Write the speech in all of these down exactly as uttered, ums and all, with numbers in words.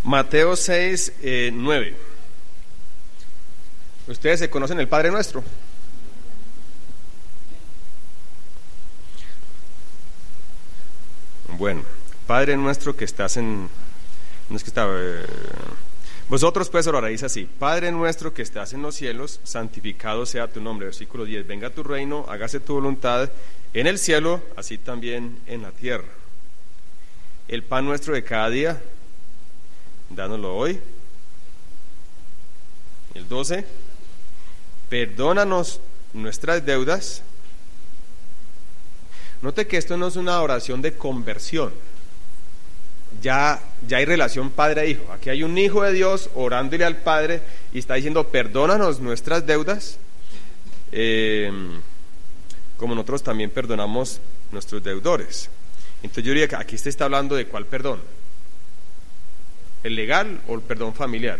Mateo seis, eh, nueve. ¿Ustedes se conocen el Padre Nuestro? Bueno, Padre Nuestro que estás en... No es que está... Eh, vosotros pues oraréis así: Padre Nuestro que estás en los cielos, santificado sea tu nombre. Versículo diez. Venga tu reino, hágase tu voluntad en el cielo, así también en la tierra. El pan nuestro de cada día, dánoslo hoy. El doce. Perdónanos nuestras deudas. Note que esto no es una oración de conversión. Ya, ya hay relación padre e hijo. Aquí hay un hijo de Dios orándole al Padre y está diciendo: perdónanos nuestras deudas, eh, como nosotros también perdonamos nuestros deudores. Entonces yo diría que aquí se está hablando de ¿cuál perdón? ¿El legal o el perdón familiar?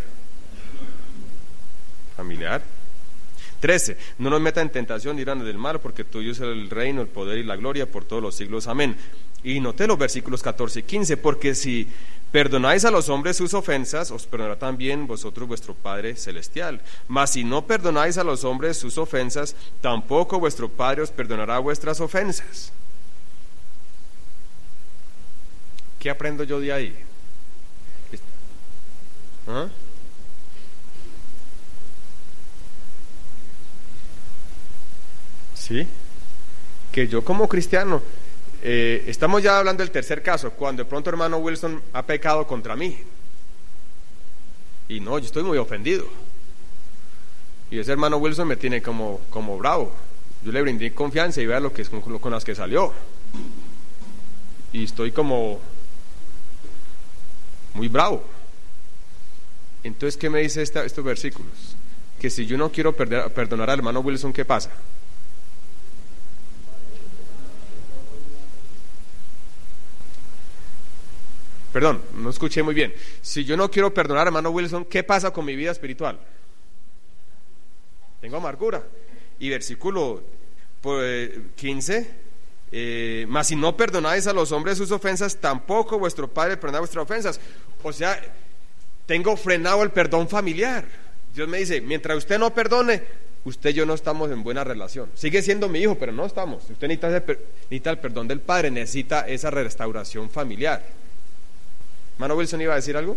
Familiar. trece. No nos meta en tentación, líbranos del mal, porque tuyo es el reino, el poder y la gloria por todos los siglos. Amén. Y noté los versículos catorce y quince: porque si perdonáis a los hombres sus ofensas, os perdonará también vosotros vuestro Padre Celestial. Mas si no perdonáis a los hombres sus ofensas, tampoco vuestro Padre os perdonará vuestras ofensas. ¿Qué aprendo yo de ahí? ¿Ah? ¿Sí? Que yo como cristiano, eh, estamos ya hablando del tercer caso, cuando de pronto hermano Wilson ha pecado contra mí. Y no, yo estoy muy ofendido. Y ese hermano Wilson me tiene como, como bravo. Yo le brindé confianza y vea lo que es con, con las que salió. Y estoy como muy bravo. Entonces, ¿qué me dice esta, estos versículos? Que si yo no quiero perder, perdonar al hermano Wilson, ¿qué pasa? Perdón, no escuché muy bien. Si yo no quiero perdonar al hermano Wilson, ¿qué pasa con mi vida espiritual? Tengo amargura. Y versículo pues, quince, eh, mas si no perdonáis a los hombres sus ofensas, tampoco vuestro Padre perdonará vuestras ofensas. O sea, tengo frenado el perdón familiar. Dios me dice: mientras usted no perdone, usted y yo no estamos en buena relación. Sigue siendo mi hijo, pero no estamos. Usted necesita, necesita el perdón del Padre, necesita esa restauración familiar. ¿Hermano Wilson iba a decir algo?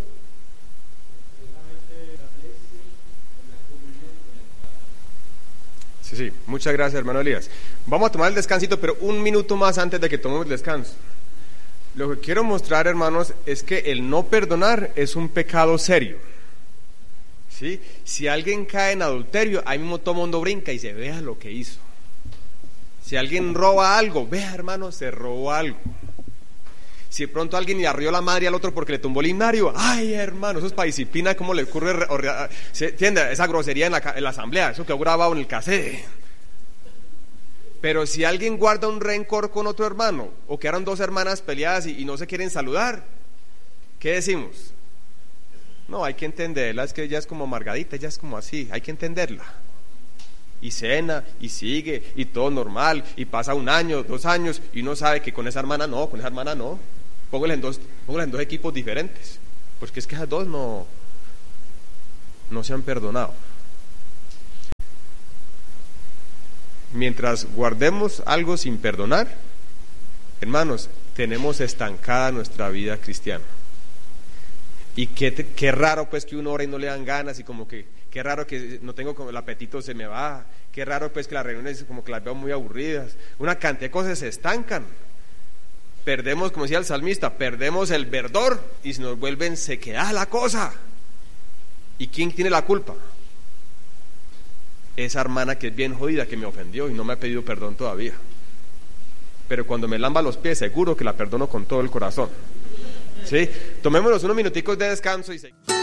Sí, sí, muchas gracias hermano Elías. Vamos a tomar el descansito, pero un minuto más antes de que tomemos el descanso. Lo que quiero mostrar, hermanos, es que el no perdonar es un pecado serio. ¿Sí? Si alguien cae en adulterio, ahí mismo todo el mundo brinca y se vea lo que hizo. Si alguien roba algo, vea hermano, se robó algo. Si de pronto alguien le arrió la madre al otro porque le tumbó el himnario, ay hermano, eso es para disciplina. ¿Cómo le ocurre? ¿Se entiende? Esa grosería en la, en la asamblea, eso quedó grabado en el cassette. Pero si alguien guarda un rencor con otro hermano, o quedaron dos hermanas peleadas y, y no se quieren saludar, ¿qué decimos? No, hay que entenderla, es que ella es como Margarita, ella es como así, hay que entenderla. Y cena, y sigue, y todo normal, y pasa un año, dos años, y uno sabe que con esa hermana no, con esa hermana no. Póngale en dos, póngale en dos equipos diferentes, porque es que esas dos no, no se han perdonado. Mientras guardemos algo sin perdonar, hermanos, tenemos estancada nuestra vida cristiana. Y qué, qué raro pues que uno ora y no le dan ganas, y como que qué raro que no tengo, como el apetito se me va, qué raro pues que las reuniones como que las veo muy aburridas, una cantidad de cosas se estancan. Perdemos, como decía el salmista, perdemos el verdor y se nos vuelve en sequedad la cosa. ¿Y quién tiene la culpa? Esa hermana que es bien jodida, que me ofendió y no me ha pedido perdón todavía. Pero cuando me lamba los pies, seguro que la perdono con todo el corazón. ¿Sí? Tomémonos unos minuticos de descanso y seguimos.